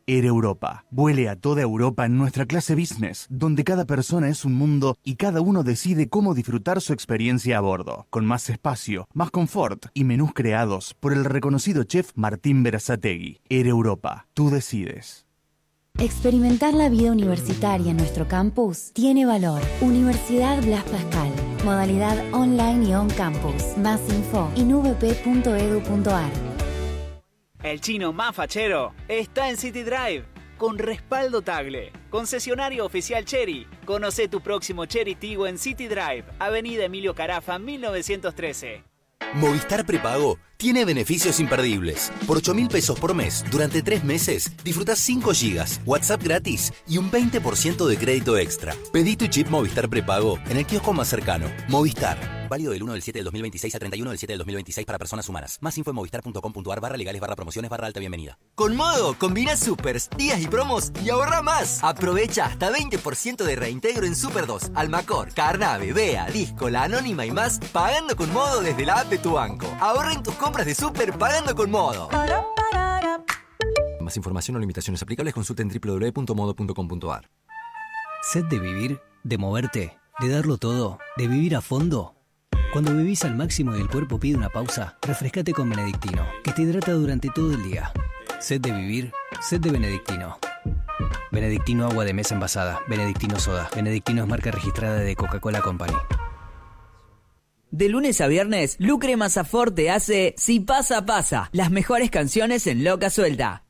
Air Europa. Vuele a toda Europa en nuestra clase business, donde cada persona es un mundo y cada uno decide cómo disfrutar su experiencia a bordo, con más espacio, más confort y menús creados por el reconocido chef Martín Berazategui. Air Europa. Tú decides. Experimentar la vida universitaria en nuestro campus tiene valor. Universidad Blas Pascal. Modalidad online y on campus. Más info en uvp.edu.ar. El chino más fachero está en City Drive, con respaldo Tagle. Concesionario oficial Chery. Conoce tu próximo Chery Tiggo en City Drive, Avenida Emilio Carafa, 1913. Movistar Prepago tiene beneficios imperdibles. Por 8.000 pesos por mes, durante 3 meses, disfrutás 5 gigas, WhatsApp gratis y un 20% de crédito extra. Pedí tu chip Movistar Prepago en el kiosco más cercano. Movistar. Válido del 1 del 7 del 2026 al 31 del 7 del 2026 para personas humanas. Más info en movistar.com.ar/legales/promociones/alta bienvenida. Con Modo, combina supers, días y promos y ahorra más. Aprovecha hasta 20% de reintegro en Super 2, Almacor, Carnave, Bea, Disco, La Anónima y más, pagando con Modo desde la app de tu banco. Ahorra en tus compras de super pagando con Modo. Más información o limitaciones aplicables consulta en www.modo.com.ar. ¿Sed de vivir? ¿De moverte? ¿De darlo todo? ¿De vivir a fondo? Cuando vivís al máximo y el cuerpo pide una pausa, refrescate con Benedictino, que te hidrata durante todo el día. ¿Sed de vivir? Sed de Benedictino. Benedictino agua de mesa envasada. Benedictino soda. Benedictino es marca registrada de Coca-Cola Company. De lunes a viernes, Lucre Masaforte hace Si Pasa Pasa, las mejores canciones en Loca Suelta.